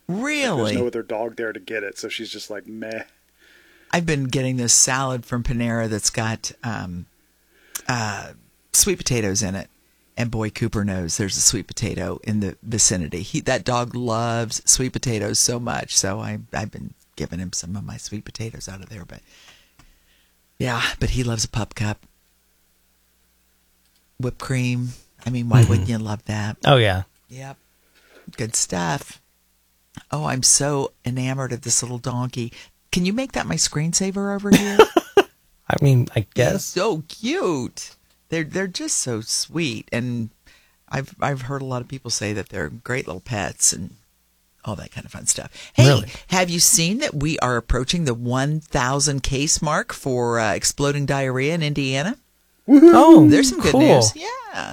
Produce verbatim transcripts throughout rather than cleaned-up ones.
Really? There's no other dog there to get it, so she's just like, meh. I've been getting this salad from Panera that's got um, uh, sweet potatoes in it. And boy, Cooper knows there's a sweet potato in the vicinity. He, that dog loves sweet potatoes so much. So I, I've been giving him some of my sweet potatoes out of there. But yeah, but he loves a pup cup. Whipped cream. I mean, why mm-hmm. wouldn't you love that? Oh, yeah. Yep. Good stuff. Oh, I'm so enamored of this little donkey. Can you make that my screensaver over here? I mean, I guess. He's so cute. They're they're just so sweet, and I've I've heard a lot of people say that they're great little pets and all that kind of fun stuff. Hey, really? Have you seen that we are approaching the one thousand case mark for uh, exploding diarrhea in Indiana? Woo-hoo. Oh, there's some good cool. news. Yeah.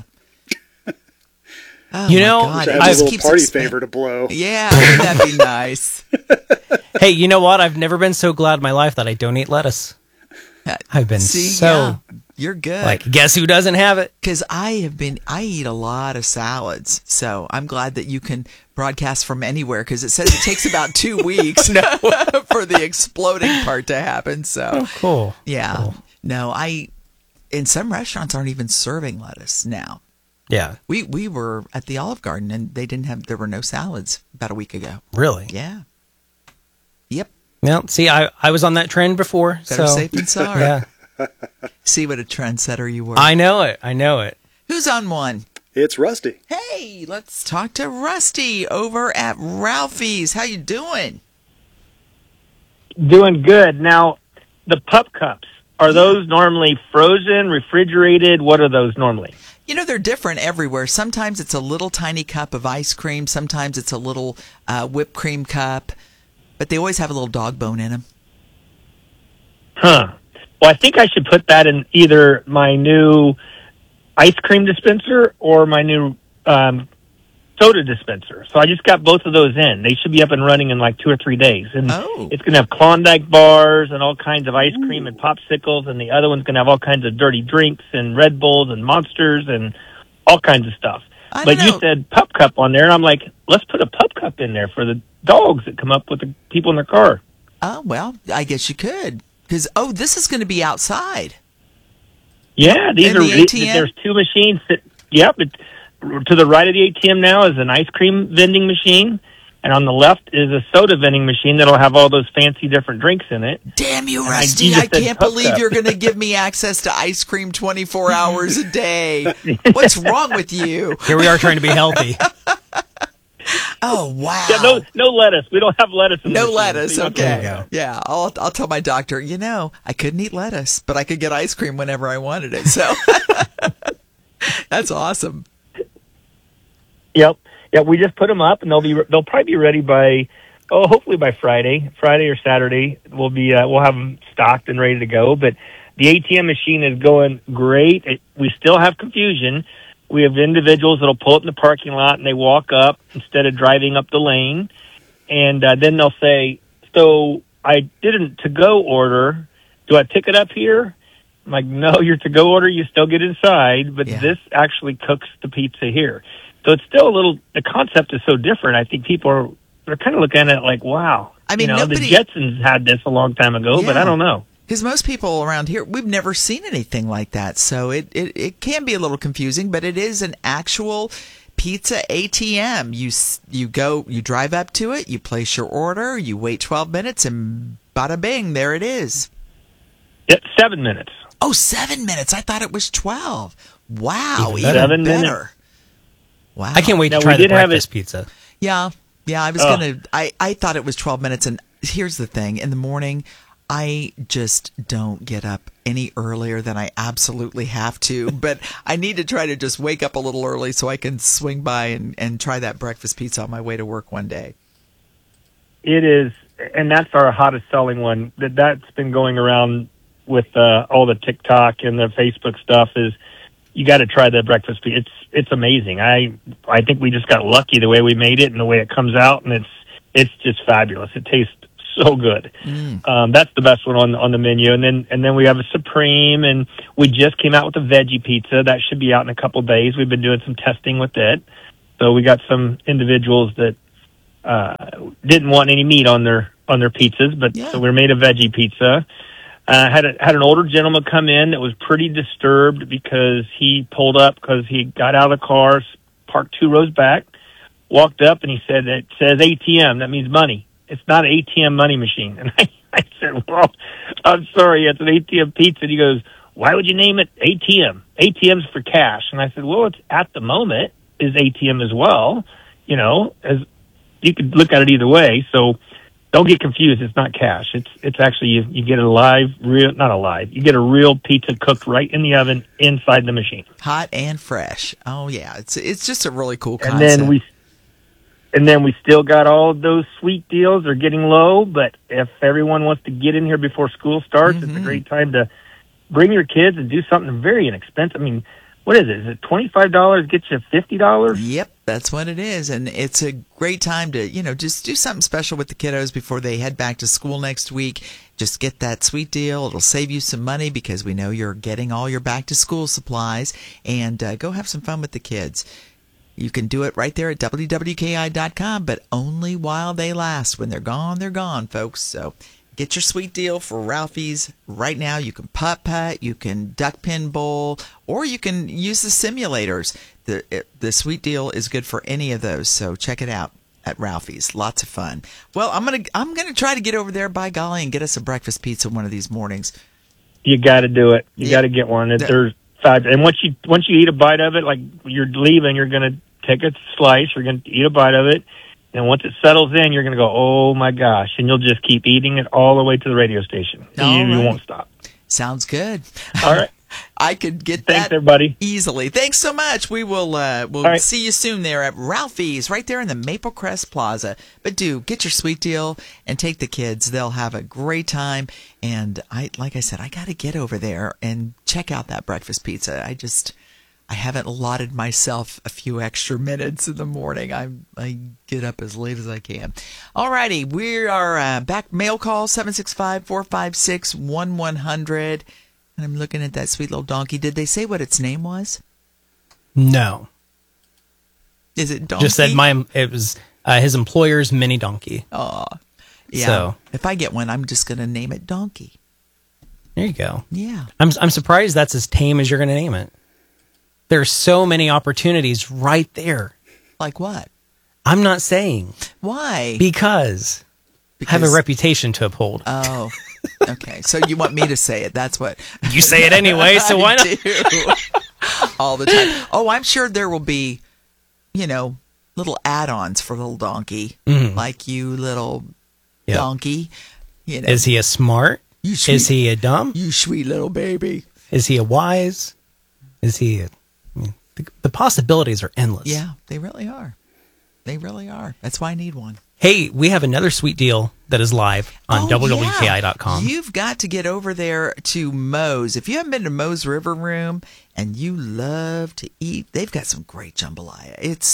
Oh, you know, God. I have a little party favor to blow. Yeah, wouldn't that be nice? Hey, you know what? I've never been so glad in my life that I don't eat lettuce. I've been See, so yeah, you're good. Like, guess who doesn't have it? Because I have been, I eat a lot of salads, so I'm glad that you can broadcast from anywhere. Because it says it takes about two weeks no, for the exploding part to happen. So, oh, cool. Yeah, cool. no, I. In some restaurants aren't even serving lettuce now. Yeah, we we were at the Olive Garden and they didn't have, there were no salads about a week ago. Really? Yeah. Yep. Well, see, I, I was on that trend before. Better so. safe than sorry. Yeah. See what a trendsetter you were. I know it. I know it. Who's on one? It's Rusty. Hey, let's talk to Rusty over at Ralphie's. How you doing? Doing good. Now, the pup cups, are those normally frozen, refrigerated? What are those normally? You know, they're different everywhere. Sometimes it's a little tiny cup of ice cream. Sometimes it's a little uh, whipped cream cup. But they always have a little dog bone in them. Huh. Well, I think I should put that in either my new ice cream dispenser or my new um, soda dispenser. So I just got both of those in. They should be up and running in like two or three days. And oh. It's going to have Klondike bars and all kinds of ice cream Ooh. and popsicles. And the other one's going to have all kinds of dirty drinks and Red Bulls and Monsters and all kinds of stuff. I but know. You said pup cup on there. And I'm like, let's put a pup cup in there for the dogs that come up with the people in their car. Oh, well, I guess you could. Because, oh, this is going to be outside. Yeah, these in are. The A T M? There's two machines. That, yep. It, to the right of the A T M now is an ice cream vending machine, and on the left is a soda vending machine that'll have all those fancy different drinks in it. Damn you, and Rusty! I, I can't believe cup. You're going to give me access to ice cream twenty-four hours a day. What's wrong with you? Here we are trying to be healthy. Oh wow! Yeah, no, no lettuce. We don't have lettuce. In no the lettuce. Okay. Okay. Go. Yeah, I'll I'll tell my doctor. You know, I couldn't eat lettuce, but I could get ice cream whenever I wanted it. So that's awesome. Yep. Yeah, we just put them up, and they'll be they'll probably be ready by oh, hopefully by Friday, Friday or Saturday. We'll be uh, we'll have them stocked and ready to go. But the A T M machine is going great. It, we still have confusion. We have individuals that'll pull up in the parking lot and they walk up instead of driving up the lane. And uh, then they'll say, so I did a to-go order. Do I pick it up here? I'm like, no, your to-go order, you still get inside, but yeah. This actually cooks the pizza here. So it's still a little, the concept is so different. I think people are, they're kind of looking at it like, wow. I mean, you know, nobody... the Jetsons had this a long time ago, yeah. But I don't know. Because most people around here, we've never seen anything like that. So it, it, it can be a little confusing, but it is an actual pizza A T M. You you go, you drive up to it, you place your order, you wait twelve minutes, and bada bing, there it is. Yep, seven minutes. Oh, seven minutes. I thought it was twelve. Wow, even, even seven better. Minutes. Wow. I can't wait now, to try the breakfast it, pizza. Yeah, yeah, I was oh. going to, I, I thought it was twelve minutes, and here's the thing. In the morning, I just don't get up any earlier than I absolutely have to, but I need to try to just wake up a little early so I can swing by and, and try that breakfast pizza on my way to work one day. It is, and that's our hottest selling one. That That's been going around with uh, all the TikTok and the Facebook stuff is you got to try the breakfast pizza. It's it's amazing. I I think we just got lucky the way we made it and the way it comes out, and it's it's just fabulous. It tastes so good. Mm. Um, that's the best one on on the menu. And then and then we have a Supreme, and we just came out with a veggie pizza that should be out in a couple of days. We've been doing some testing with it, so we got some individuals that uh, didn't want any meat on their on their pizzas, but Yeah. so we made a veggie pizza. Uh, had a, had an older gentleman come in that was pretty disturbed because he pulled up because he got out of the car, parked two rows back, walked up, and he said, "It says A T M. That means money. It's not an A T M money machine." And I, I said, "Well, I'm sorry, it's an A T M pizza." And he goes, "Why would you name it A T M? A T M's for cash." And I said, "Well, it's at the moment is A T M as well. You know, as you could look at it either way. So don't get confused. It's not cash. It's it's actually you, you get a live, real, not alive. You get a real pizza cooked right in the oven inside the machine, hot and fresh. Oh yeah, it's it's just a really cool and concept. then we." And then we still got all of those sweet deals. They're getting low, but if everyone wants to get in here before school starts, Mm-hmm. it's a great time to bring your kids and do something very inexpensive. I mean, what is it? Is it twenty-five dollars gets you fifty dollars? Yep, that's what it is. And it's a great time to, you know, just do something special with the kiddos before they head back to school next week. Just get that sweet deal. It'll save you some money because we know you're getting all your back to school supplies. And uh, go have some fun with the kids. You can do it right there at W W K I dot com, but only while they last. When they're gone, they're gone, folks. So get your sweet deal for Ralphie's right now. You can putt-putt, you can duck pin bowl, or you can use the simulators. The it, the sweet deal is good for any of those, so check it out at Ralphie's. Lots of fun. Well, I'm gonna I'm gonna try to get over there, by golly, and get us a breakfast pizza one of these mornings. You got to do it. You Yeah. got to get one. If That- There's five, and once you once you eat a bite of it, like you're leaving, you're gonna take a slice. You're gonna eat a bite of it. And once it settles in, you're going to go, oh, my gosh. And you'll just keep eating it all the way to the radio station. All You, you right. won't stop. Sounds good. All right. I could get Thanks, that everybody. easily. Thanks so much. We will uh, we'll All right. see you soon there at Ralphie's, right there in the Maple Crest Plaza. But do get your sweet deal and take the kids. They'll have a great time. And I, like I said, I got to get over there and check out that breakfast pizza. I just, I haven't allotted myself a few extra minutes in the morning. I I get up as late as I can. All righty, we are uh, back. Mail call seven six five, four five six, one one zero zero. And I'm looking at that sweet little donkey. Did they say what its name was? No. Is it donkey? Just said my it was uh, his employer's mini donkey. Oh, yeah. So- if I get one, I'm just going to name it Donkey. There you go. Yeah. I'm I'm surprised that's as tame as you're going to name it. There's so many opportunities right there. Like what? I'm not saying Why? because, I have a Because- reputation to uphold. Oh, okay. So you want me to say it? That's what. You say it anyway, so why not? I do. All the time. Oh, I'm sure there will be, you know, little add-ons for little donkey, Mhm. like you little Yep. donkey. You know, Is he a smart? You sweet, Is he a dumb? you sweet little baby? Is he a wise? Is he a, I mean, the, the possibilities are endless. Yeah, they really are. They really are. That's why I need one. Hey, we have another sweet deal that is live on Oh, W W K I dot com. yeah. You've got to get over there to Moe's. If you haven't been to Moe's River Room and you love to eat, they've got some great jambalaya. It's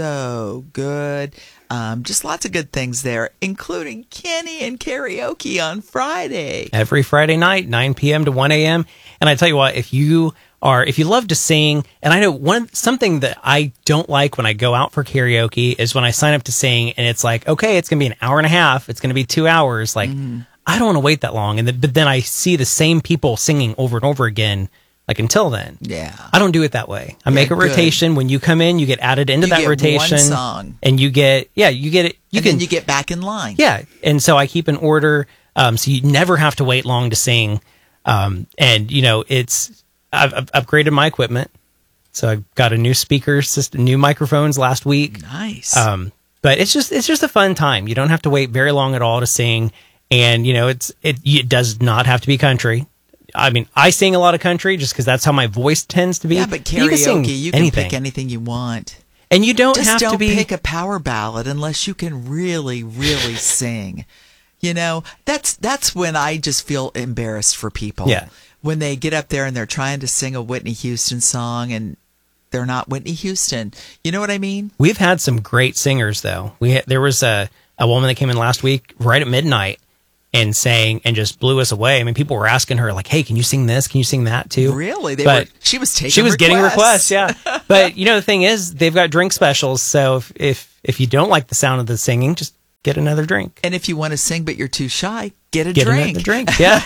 so good. Um, just lots of good things there, including Kenny and karaoke on Friday. Every Friday night, nine p.m. to one a.m. And I tell you what, if you are, if you love to sing, and I know one something that I don't like when I go out for karaoke is when I sign up to sing and it's like, okay, it's going to be an hour and a half, it's going to be two hours. Like, Mm-hmm. I don't want to wait that long. And then, but then I see the same people singing over and over again. Like until then, Yeah. I don't do it that way. I Yeah, make a good. rotation. When you come in, you get added into You that get rotation, one song. and you get yeah, you get it. You and can then you get back in line. yeah, and so I keep an order, um, so you never have to wait long to sing. Um, and you know, it's I've, I've upgraded my equipment, so I got a new speaker system, new microphones last week. Nice. Um, but it's just it's just a fun time. You don't have to wait very long at all to sing, and you know, it's it, it does not have to be country. I mean, I sing a lot of country just because that's how my voice tends to be. yeah, but you can sing karaoke, you can anything, pick anything you want. and you don't Just have don't to be. pick a power ballad unless you can really, really sing. You know, that's that's when I just feel embarrassed for people. Yeah. When they get up there and they're trying to sing a Whitney Houston song and they're not Whitney Houston. You know what I mean? We've had some great singers, though. We had, there was a, a woman that came in last week right at midnight and sang and just blew us away. I mean, people were asking her, like, hey, can you sing this? Can you sing that, too? Really? They But were. She was taking. She was getting requests. requests, yeah. But, you know, the thing is, they've got drink specials. So if, if, if you don't like the sound of the singing, just get another drink. And if you want to sing but you're too shy, get a Get drink. another drink. Yeah.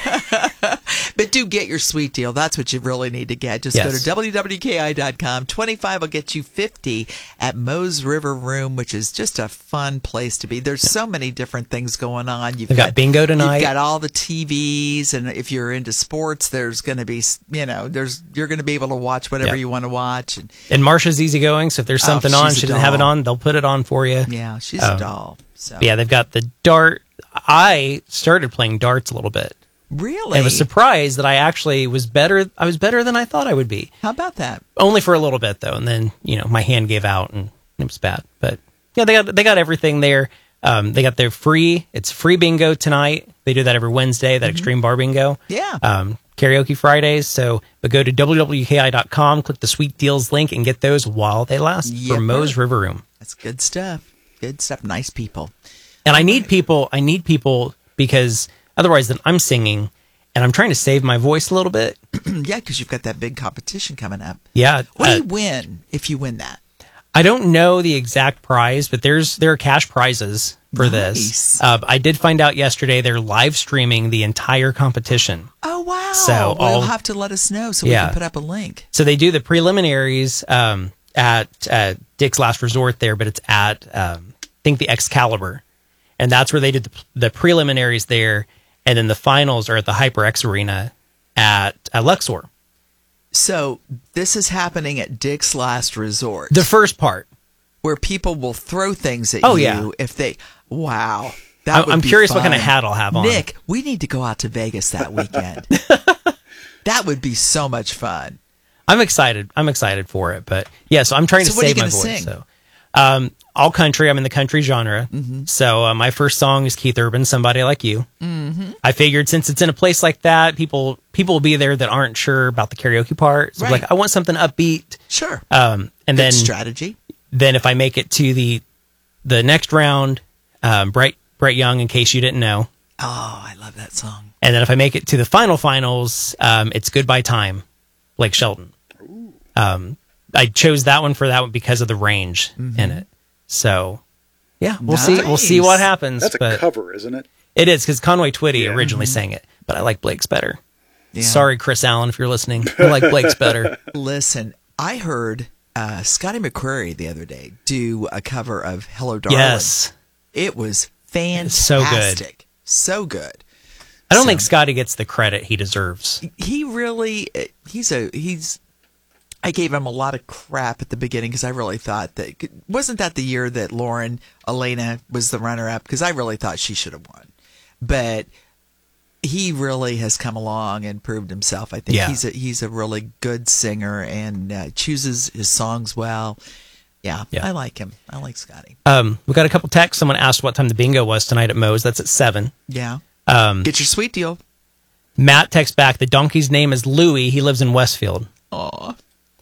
But do get your sweet deal. That's what you really need to get. Just Yes. go to W W K I dot com. twenty-five will get you fifty at Moe's River Room, which is just a fun place to be. There's so many different things going on. You've They've got bingo tonight. You've got all the T Vs, and if you're into sports, there's going to be, you know, there's you're going to be able to watch whatever Yeah. you want to watch. And, And Marsha's easygoing, so if there's Oh, something on, she's a she doesn't have it doll. on, they'll put it on for you. yeah, she's Um, a doll. So But yeah, they've got the dart. I started playing darts a little bit. really, I was surprised that I actually was better. I was better than I thought I would be. how about that? Only for a little bit though, and then you know my hand gave out and it was bad. But yeah, they got they got everything there. Um, they got their free. It's free bingo tonight. They do that every Wednesday. That Extreme Bar Bingo. Yeah. Um, karaoke Fridays. So, but go to W W K I dot com, click the Sweet Deals link, and get those while they last Yepper. for Moe's River Room. That's good stuff. Good stuff. Nice people. And I need people. I need people because otherwise, then I'm singing. And I'm trying to save my voice a little bit. Yeah, because you've got that big competition coming up. Yeah. What do uh, you win if you win that? I don't know the exact prize, but there's there are cash prizes for Nice. this. Uh, I did find out yesterday they're live streaming the entire competition. Oh, wow. So well, all- you'll have to let us know so we Yeah. can put up a link. So they do the preliminaries um, at uh, Dick's Last Resort there, but it's at um, I think the Excalibur, and that's where they did the, the preliminaries there, and then the finals are at the HyperX Arena at, at Luxor. So this is happening at Dick's Last Resort, The first part. where people will throw things at Oh, you yeah. if they. Wow. That I'm, would I'm be curious what fun. kind of hat I'll have on. Nick, we need to go out to Vegas that weekend. That would be so much fun. I'm excited. I'm excited for it. But yeah, so I'm trying So to what are you save my gonna voice. sing? So, um, all country. I'm in the country genre. Mm-hmm. So uh, my first song is Keith Urban, "Somebody Like You." Mm-hmm. I figured since it's in a place like that, people people will be there that aren't sure about the karaoke part. So Right. like, I want something upbeat. Sure. Um, and Good then strategy. then if I make it to the the next round, um, Bright Bright Young, in case you didn't know. Oh, I love that song. And then if I make it to the final finals, um, it's Goodbye Time, Blake Shelton. Um, I chose that one for that one because of the range in it. So, yeah, we'll see. We'll see Nice. what happens. That's a but cover, isn't it? it is because Conway Twitty Yeah. originally sang it, but I like Blake's better. Yeah. Sorry, Chris Allen, if you're listening. I like Blake's better. Listen, I heard uh, Scotty McCreery the other day do a cover of "Hello, Darling." Yes. It was fantastic. so good. So good. I don't So- think Scotty gets the credit he deserves. He really, he's a, he's, I gave him a lot of crap at the beginning because I really thought that, wasn't that the year that Lauren Elena was the runner up? Because I really thought she should have won. But he really has come along and proved himself. I think Yeah. he's a, he's a really good singer and uh, chooses his songs well. Yeah, Yeah. I like him. I like Scotty. Um, we got a couple texts. Someone asked what time the bingo was tonight at Moe's. That's at seven. Yeah. Um, Get your sweet deal. Matt texts back, the donkey's name is Louie. He lives in Westfield. Aw.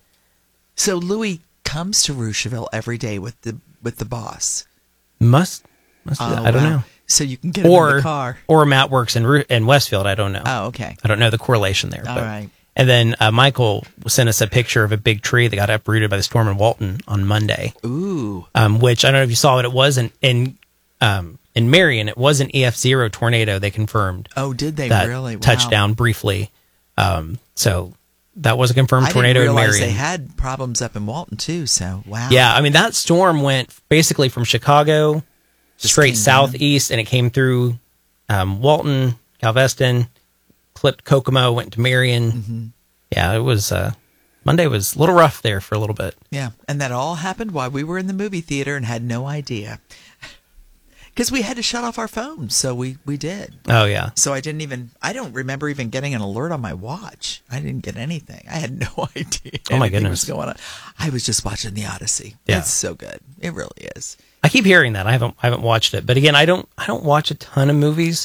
So Louis comes to Rocheville every day with the with the boss. Must, must Oh, I don't wow. know. So you can get him in Or the car. or Matt works in Ru- in Westfield. I don't know. Oh, okay. I don't know the correlation there. All but- right. And then uh, Michael sent us a picture of a big tree that got uprooted by the storm in Walton on Monday. Ooh. Um, which I don't know if you saw it. It was in in, um, in Marion. It was an E F zero tornado. They confirmed Oh, did they that really? Wow. touchdown briefly. Um, so that was a confirmed I tornado didn't in realize Marion. they had problems up in Walton too. So wow. Yeah, I mean that storm went basically from Chicago Just straight came southeast, and it came through um, Walton, Galveston, clipped Kokomo, went to Marion. Mm-hmm. Yeah, it was uh, Monday was a little rough there for a little bit. Yeah, and that all happened while we were in the movie theater and had no idea. Because we had to shut off our phones, so we, we did. Oh yeah, So I didn't even, I don't remember even getting an alert on my watch. I didn't get anything. I had no idea Oh, my anything goodness. was going on. I was just watching The Odyssey. Yeah. It's so good. It really is. I keep hearing that. I haven't I haven't watched it, but again, I don't I don't watch a ton of movies.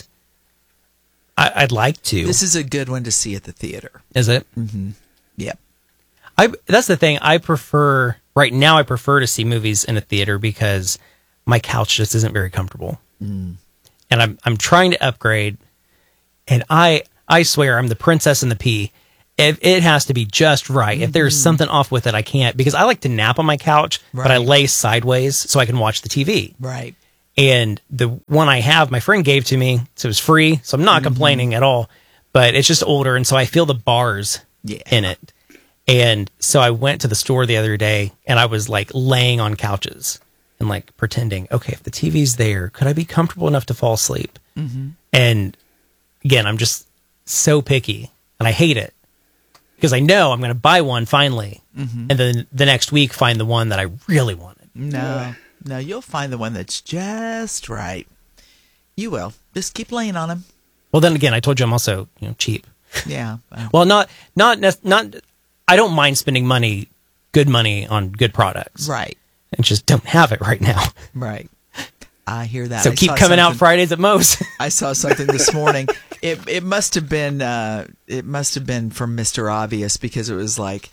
I, I'd like to. This is a good one to see at the theater. Is it? Yep. I that's the thing. I prefer right now. I prefer to see movies in a theater because my couch just isn't very comfortable, mm. and I'm I'm trying to upgrade. And I I swear I'm the princess and the pea. It, it has to be just right. If there's something off with it, I can't because I like to nap on my couch, but I Right. lay sideways so I can watch the T V. Right. And the one I have, my friend gave to me, so it was free. So I'm not mm-hmm. complaining at all, but it's just older. And so I feel the bars yeah. in it. And so I went to the store the other day and I was like laying on couches and like pretending, okay, if the T V's there, could I be comfortable enough to fall asleep? Mm-hmm. And again, I'm just so picky and I hate it because I know I'm going to buy one finally. Mm-hmm. And then the next week find the one that I really wanted. No, no, you'll find the one that's just right. You will. Just keep laying on them. Well, then again, I told you I'm also, you know, cheap. Yeah. Well, well not, not, not, I don't mind spending money, good money on good products. Right. I just don't have it right now. Right. I hear that. So I keep coming out Fridays at Moe's. I saw something this morning. It it must have been uh, it must have been from Mister Obvious because it was like,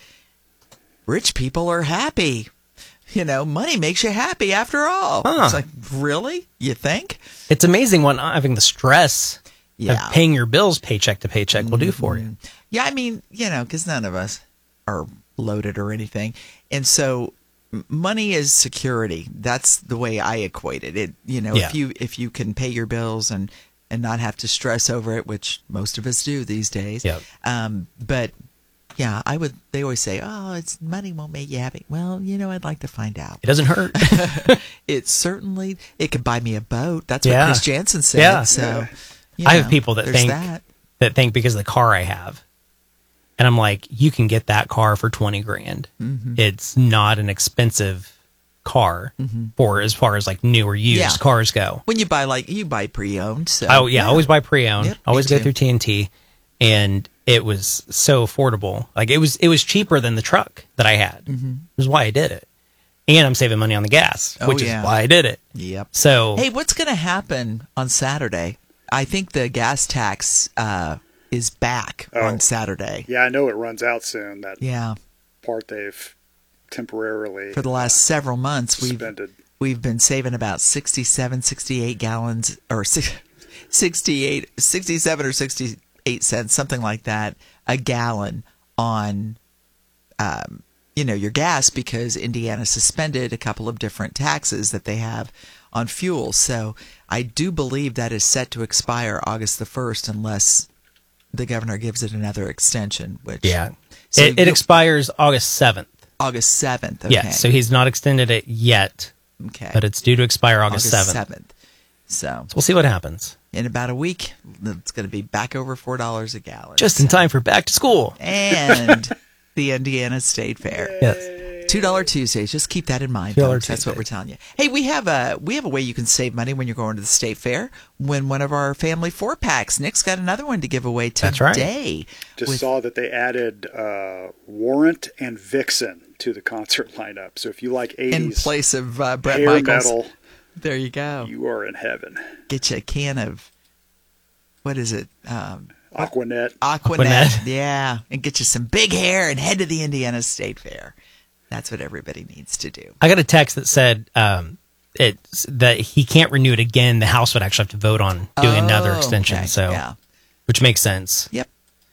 rich people are happy. You know, money makes you happy after all. Huh. It's like, really? You think? It's amazing what not having the stress yeah. of paying your bills paycheck to paycheck will do for you. Yeah, I mean, you know, because none of us are loaded or anything. And so money is security. That's the way I equate it. It, you know, yeah. if you if you can pay your bills and, and not have to stress over it, which most of us do these days. Yep. Um, but yeah, I would. They always say, "Oh, it's money won't make you happy." Well, you know, I'd like to find out. It doesn't hurt. It certainly. It could buy me a boat. That's yeah. what Chris Jansen said. Yeah. So, yeah. You know, I have people that think that. that think because of the car I have. And I'm like, you can get that car for twenty grand. Mm-hmm. It's not an expensive car mm-hmm. for as far as like new or used yeah. cars go. When you buy like you buy pre-owned. So. Oh yeah, yeah, always buy pre-owned. Yep, always go through T N T, and it was so affordable. Like it was, it was cheaper than the truck that I had. Mm-hmm. Which is why I did it, and I'm saving money on the gas, oh, which yeah. is why I did it. Yep. So hey, what's going to happen on Saturday? I think the gas tax. Uh, is back oh. on Saturday. Yeah, I know it runs out soon. That yeah. part they've temporarily for the last uh, several months suspended. we've we've been saving about sixty-seven, sixty-eight gallons or sixty-eight, sixty-seven or sixty-eight cents, something like that, a gallon on um, you know, your gas because Indiana suspended a couple of different taxes that they have on fuel. So I do believe that is set to expire August the first unless the governor gives it another extension, which yeah, so it, it expires August seventh. August seventh. Okay. Yeah, so he's not extended it yet. Okay, but it's due to expire August seventh. seventh. So. so we'll see what happens. In about a week, it's going to be back over four dollars a gallon. Just so. in time for back to school and the Indiana State Fair. Yes. Two Dollar Tuesdays. Just keep that in mind. Folks. That's what we're telling you. Hey, we have a we have a way you can save money when you're going to the state fair. When one of our family four packs, Nick's got another one to give away today. That's right. Just with, saw that they added uh, Warrant and Vixen to the concert lineup. So if you like eighties in place of uh, Bret hair Michaels, metal, there you go. You are in heaven. Get you a can of what is it? Um, Aquanet. Aquanet. Aquanet. Yeah, and get you some big hair and head to the Indiana State Fair. That's what everybody needs to do. I got a text that said um, it that he can't renew it again. The House would actually have to vote on doing oh, another extension. Okay. So, yeah. which makes sense. Yep.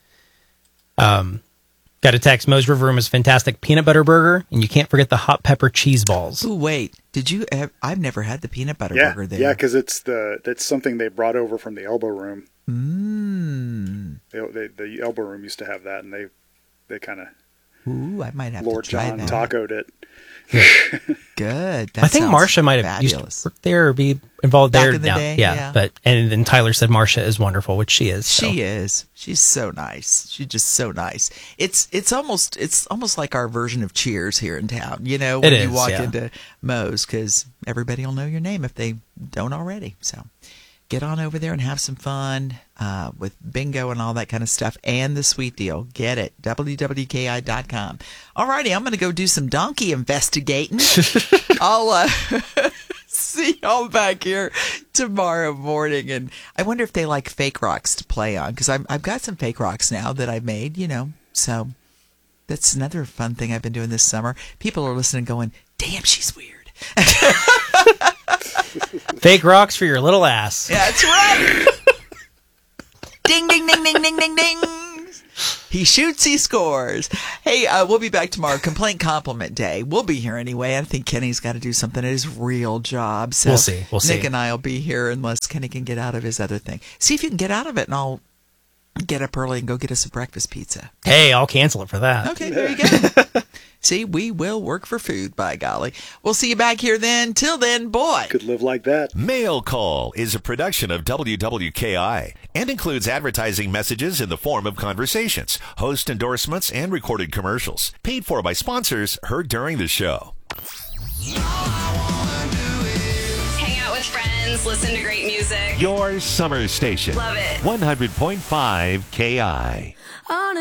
Um, got a text. Moe's River Room is fantastic peanut butter burger, and you can't forget the hot pepper cheese balls. Ooh, wait. Did you? Have, I've never had the peanut butter yeah, burger there. Yeah, because it's the that's something they brought over from the Elbow Room. Mmm. They, they, the Elbow Room used to have that, and they they kind of. Ooh, I might have Lord to try John that. tacoed it. Good. That I think Marcia might have fabulous. used to work there or be involved Back there. in the now. day, yeah, yeah. but and then Tyler said Marcia is wonderful, which she is. So. She is. She's so nice. She's just so nice. It's it's almost it's almost like our version of Cheers here in town. You know, when It you is, walk yeah. into Moe's, because everybody will know your name if they don't already. So get on over there and have some fun uh, with bingo and all that kind of stuff, and the sweet deal. Get it. W W K I dot com. All righty, I'm going to go do some donkey investigating. I'll uh, see y'all back here tomorrow morning, and I wonder if they like fake rocks to play on, because I've, I've got some fake rocks now that I've made, you know, so that's another fun thing I've been doing this summer. People are listening going, damn, she's weird. Fake rocks for your little ass. That's right. Ding, ding, ding, ding, ding, ding, ding. He shoots, he scores. Hey, uh, we'll be back tomorrow. Complaint compliment day. We'll be here anyway. I think Kenny's got to do something at his real job. So We'll see. We'll Nick see. and I will be here unless Kenny can get out of his other thing. See if you can get out of it, and I'll get up early and go get us a breakfast pizza. Hey, I'll cancel it for that. Okay, there you go. See, we will work for food, by golly. We'll see you back here then. Till then, boy. Could live like that. Mail Call is a production of W W K I and includes advertising messages in the form of conversations, host endorsements, and recorded commercials. Paid for by sponsors heard during the show. Hang out with friends, listen to great music. Your summer station. Love it. one hundred point five K I. On a